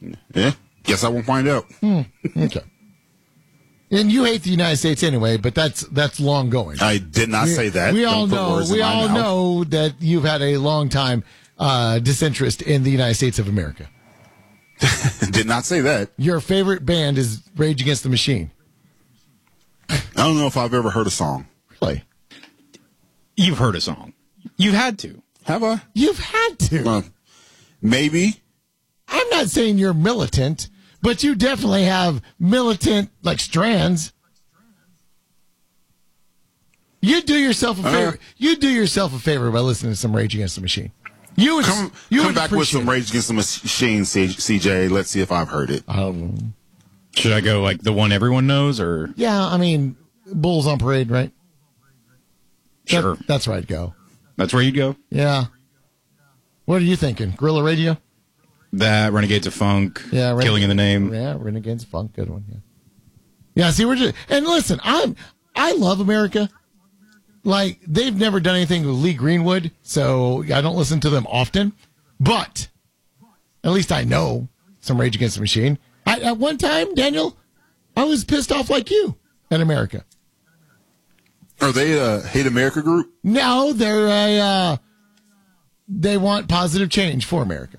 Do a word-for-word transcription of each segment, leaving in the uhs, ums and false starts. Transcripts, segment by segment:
Yeah. Guess I won't find out. Hmm. Okay. And you hate the United States anyway, but that's that's long going. I did not we, say that. We Don't all put know. words in We my all mouth. know that you've had a long time uh, disinterest in the United States of America. Did not say that. Your favorite band is Rage Against the Machine. I don't know if I've ever heard a song. Really? You've heard a song. You've had to. Have I? You've had to. Uh, maybe. I'm not saying you're militant, but you definitely have militant, like, strands. You do yourself a favor. Uh, you do yourself a favor by listening to some Rage Against the Machine. You would Come, you come would back with appreciate some it. Rage Against the Machine, C- CJ. Let's see if I've heard it. Um, Should I go like the one everyone knows, or yeah, I mean, Bulls on Parade, right? sure, That, that's where I'd go. that's where you'd go? Yeah. What are you thinking? Guerrilla Radio? That Renegades of Funk, Yeah, Renegade- Killing in the Name. Yeah, Renegades Funk, good one. Yeah. Yeah. See, we're just and listen. I'm I love America. Like, they've never done anything with Lee Greenwood, so I don't listen to them often. But at least I know some Rage Against the Machine. I, at one time, Daniel, I was pissed off like you at America. Are they a Hate America group? No, they're a, uh, they want positive change for America.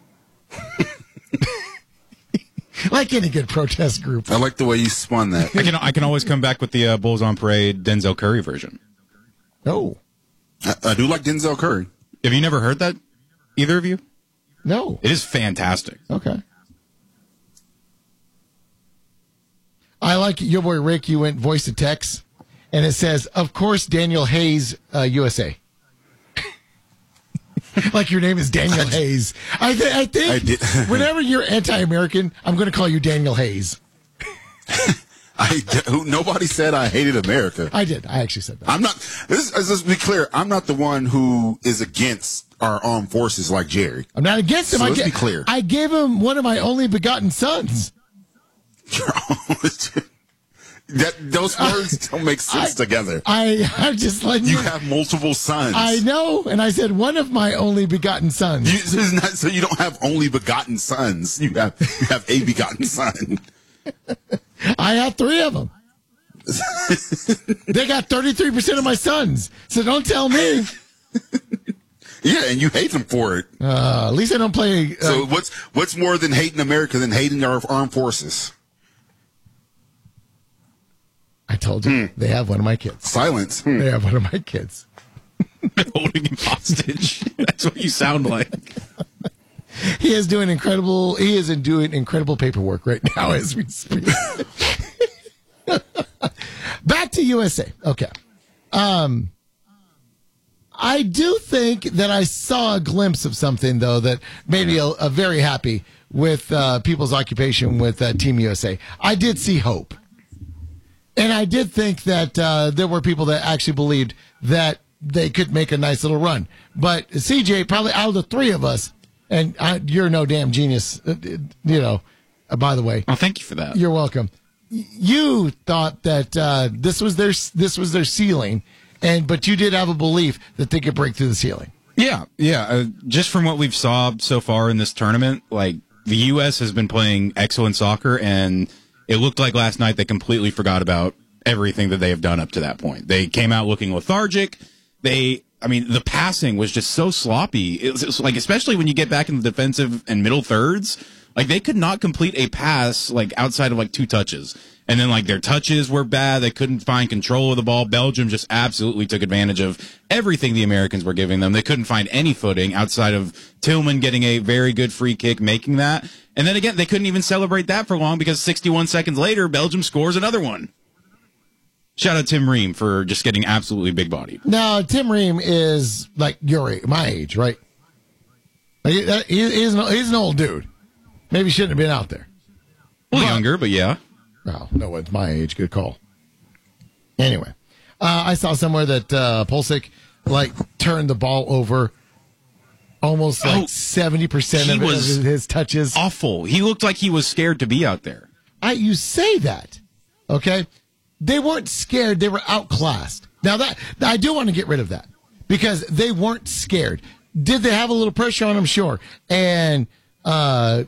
Like any good protest group. I like the way you spun that. I can I can always come back with the uh, Bulls on Parade Denzel Curry version. Oh, I, I do like Denzel Curry. Have you never heard that? Either of you? no. It is fantastic. Okay. I like your boy Rick. You went voice to text, and it says, "Of course, Daniel Hayes, uh, U S A." Like your name is Daniel Hayes. I, th- I think I did. whenever you're anti-American, I'm going to call you Daniel Hayes. I who, nobody said I hated America. I did. I actually said that. I'm not. This, let's be clear. I'm not the one who is against our armed forces like Jerry. I'm not against him. So I let's ga- be clear. I gave him one of my only begotten sons. that those words don't make sense I- together. I, I'm just letting You you. have multiple sons. I know, and I said one of my only begotten sons. You, it's not, so you don't have only begotten sons. You have you have a begotten son. I have three of them. They got thirty-three percent of my sons. So don't tell me. Yeah, and you hate them for it. Uh, at least I don't play. Uh, So what's what's more than hating America than hating our armed forces? I told you. Hmm. They have one of my kids. Silence. Hmm. They have one of my kids. Holding him hostage. That's what you sound like. He is doing incredible. He is doing incredible paperwork right now as we speak. Back to U S A. Okay. Um, I do think that I saw a glimpse of something, though, that made me a, a very happy with uh, people's occupation with uh, Team U S A. I did see hope. And I did think that uh, there were people that actually believed that they could make a nice little run. But C J, probably out of the three of us, and I, you're no damn genius, uh, you know, uh, by the way. Oh, thank you for that. You're welcome. You thought that uh, this was their this was their ceiling, and but you did have a belief that they could break through the ceiling. Yeah, yeah. Uh, just from what we've saw so far in this tournament, like the U S has been playing excellent soccer, and it looked like last night they completely forgot about everything that they have done up to that point. They came out looking lethargic. They, I mean, the passing was just so sloppy. It was, it was like, especially when you get back in the defensive and middle thirds, like they could not complete a pass like outside of like two touches. And then like their touches were bad. They couldn't find control of the ball. Belgium just absolutely took advantage of everything the Americans were giving them. They couldn't find any footing outside of Tillman getting a very good free kick, making that. And then again, they couldn't even celebrate that for long because sixty-one seconds later, Belgium scores another one. Shout out Tim Ream for just getting absolutely big-bodied. Now, Tim Ream is like your age, my age, right? Like, he, that- he- he's, an, he's an old dude. Maybe he shouldn't have been out there. A little younger, but yeah. Oh, no, it's my age. Good call. Anyway, uh, I saw somewhere that uh, Pulisic, like, turned the ball over almost like Oh, seventy percent he of, it, was of his touches. Awful. He looked like he was scared to be out there. I, you say that, okay? They weren't scared. They were outclassed. Now, that I do want to get rid of that because they weren't scared. Did they have a little pressure on them? Sure. And uh,